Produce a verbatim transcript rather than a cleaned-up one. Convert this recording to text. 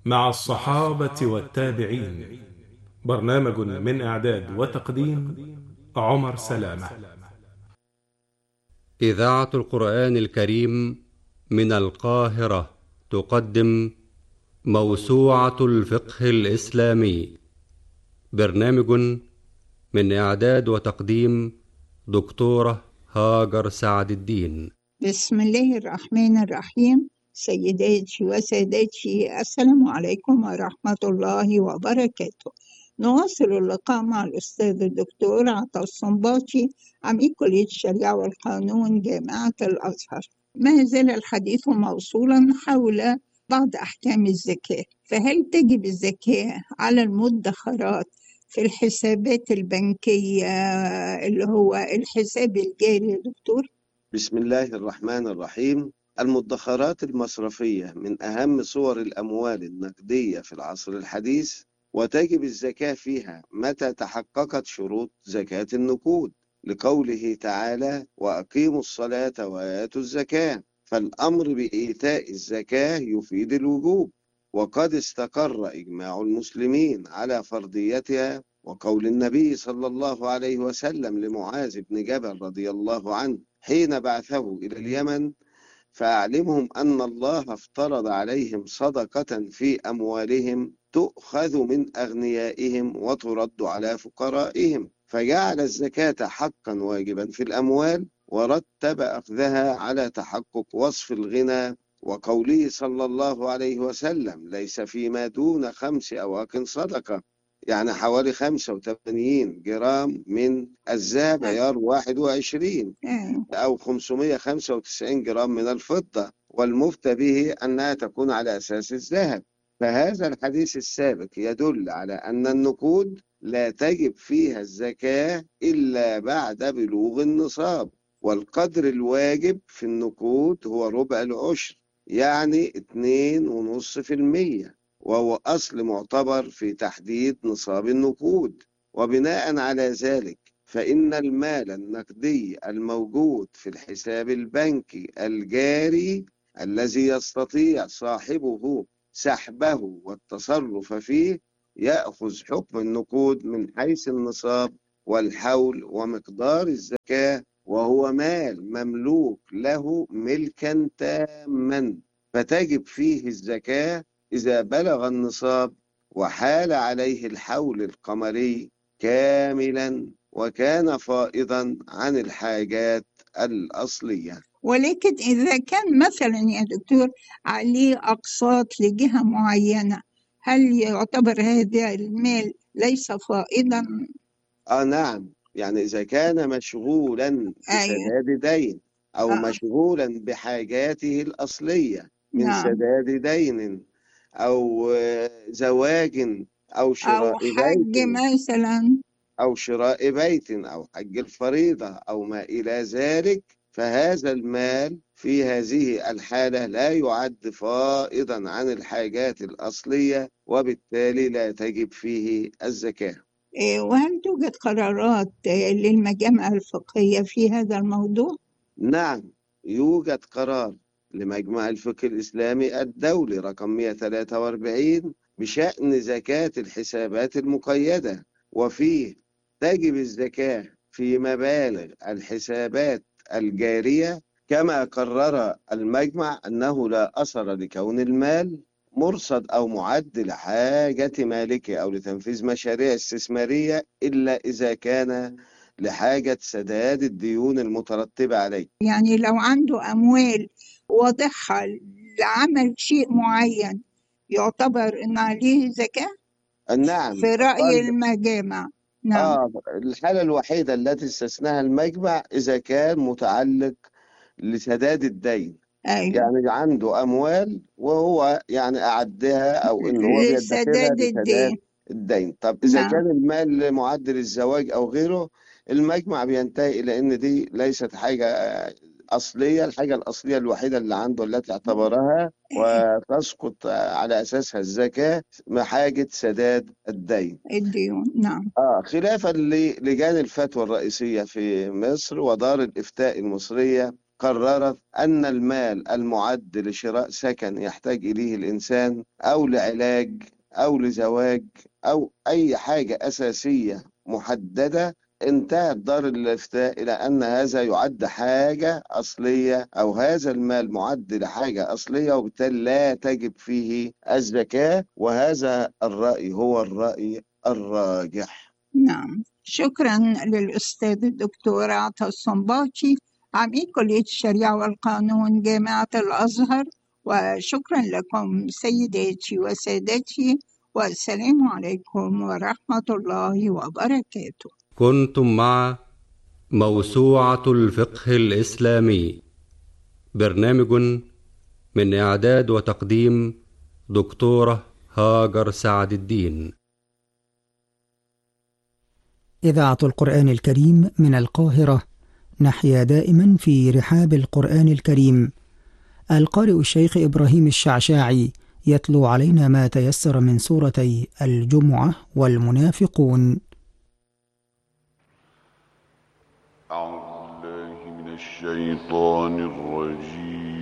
مع الصحابة والتابعين. برنامج من إعداد وتقديم عمر سلامة. إذاعة القرآن الكريم من القاهرة تقدم موسوعة الفقه الإسلامي. برنامج من إعداد وتقديم دكتورة هاجر سعد الدين. بسم الله الرحمن الرحيم. سيداتي وسادتي، السلام عليكم ورحمة الله وبركاته. نواصل اللقاء مع الأستاذ الدكتور عطا الصنباطي، عميد كلية الشريعة والقانون جامعة الأزهر. ما زال الحديث موصولا حول بعض أحكام الزكاة، فهل تجب الزكاة على المدخرات في الحسابات البنكية اللي هو الحساب الجاري يا دكتور؟ بسم الله الرحمن الرحيم. المدخرات المصرفية من أهم صور الأموال النقدية في العصر الحديث، وتجب الزكاة فيها متى تحققت شروط زكاة النقود، لقوله تعالى: وأقيموا الصلاة وآتوا الزكاة. فالأمر بإيتاء الزكاة يفيد الوجوب، وقد استقر إجماع المسلمين على فرضيتها، وقول النبي صلى الله عليه وسلم لمعاذ بن جبل رضي الله عنه حين بعثه إلى اليمن: فأعلمهم أن الله افترض عليهم صدقة في أموالهم تؤخذ من أغنيائهم وترد على فقرائهم، فجعل الزكاة حقا واجبا في الأموال، ورتب أخذها على تحقق وصف الغنى، وقوله صلى الله عليه وسلم: ليس فيما دون خمس أواق صدقة، يعني حوالي خمسة وثمانين جرام من الذهب عيار واحد وعشرين، أو خمسمائة وخمسة وتسعين جرام من الفضة، والمفتى به أنها تكون على أساس الذهب. فهذا الحديث السابق يدل على أن النقود لا تجب فيها الزكاة إلا بعد بلوغ النصاب، والقدر الواجب في النقود هو ربع العشر، يعني اتنين ونص في المية، وهو أصل معتبر في تحديد نصاب النقود. وبناء على ذلك فإن المال النقدي الموجود في الحساب البنكي الجاري الذي يستطيع صاحبه سحبه والتصرف فيه يأخذ حكم النقود من حيث النصاب والحول ومقدار الزكاة، وهو مال مملوك له ملكا تاما، فتجب فيه الزكاة إذا بلغ النصاب وحال عليه الحول القمري كاملا، وكان فائضا عن الحاجات الأصلية. ولكن إذا كان مثلا يا دكتور عليه أقساط لجهة معينة، هل يعتبر هذا المال ليس فائضا؟ آه نعم، يعني إذا كان مشغولا أيوة. بسداد دين أو آه. مشغولا بحاجاته الأصلية من نعم. سداد دين أو زواج أو أو شراء حج بيت مثلا. أو شراء بيت أو حج الفريضة أو ما إلى ذلك، فهذا المال في هذه الحالة لا يعد فائضا عن الحاجات الأصلية، وبالتالي لا تجب فيه الزكاة. وهل توجد قرارات للمجامع الفقهية في هذا الموضوع؟ نعم، يوجد قرار لمجمع الفقه الإسلامي الدولي رقم مئة وثلاثة وأربعين بشأن زكاة الحسابات المقيدة، وفيه تجب الزكاة في مبالغ الحسابات الجارية، كما قرر المجمع أنه لا أثر لكون المال مرصد أو معد لحاجة مالكه أو لتنفيذ مشاريع استثمارية إلا إذا كان لحاجة سداد الديون المترتبة عليه. يعني لو عنده أموال واضحة لعمل شيء معين يعتبر إن عليه زكاة نعم. في رأي قال المجامع. نعم. آه الحالة الوحيدة التي استثناها المجمع إذا كان متعلق لسداد الدين، أيوة. يعني عنده أموال وهو يعني أعدها أو إن هو بيدخرها لسداد لسداد الدين. الدين. طب إذا نعم. كان المال معدل الزواج أو غيره، المجمع بينتهي إلى إن دي ليست حاجة أصلية، الحاجة الأصلية الوحيدة اللي عنده التي اعتبرها وتسقط على أساسها الزكاة حاجة سداد الدين. الديون. نعم. آه خلافا للجان الفتوى الرئيسية في مصر ودار الإفتاء المصرية قررت أن المال المعد لشراء سكن يحتاج إليه الإنسان أو لعلاج أو لزواج أو أي حاجة أساسية محددة، انتهت دار الإفتاء إلى أن هذا يعد حاجة أصلية، أو هذا المال معد لحاجة أصلية، وبالتالي لا تجب فيه الزكاة. وهذا الرأي هو الرأي الراجح. نعم، شكرا للأستاذ الدكتور عطا الصنباطي عميد كلية الشريعة والقانون جامعة الأزهر، وشكرا لكم سيداتي وسادتي، والسلام عليكم ورحمة الله وبركاته. كنتم مع موسوعة الفقه الإسلامي، برنامج من إعداد وتقديم دكتورة هاجر سعد الدين. إذاعة القرآن الكريم من القاهرة، نحيا دائما في رحاب القرآن الكريم. القارئ الشيخ إبراهيم الشعشاعي يتلو علينا ما تيسر من سورتي الجمعة والمنافقون. أعوذ بالله من الشيطان الرجيم.